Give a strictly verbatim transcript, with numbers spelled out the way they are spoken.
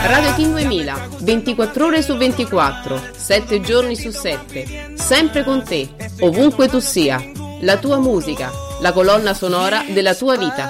Radio King duemila, ventiquattro ore su ventiquattro, sette giorni su sette, sempre con te, ovunque tu sia. La tua musica, la colonna sonora della tua vita.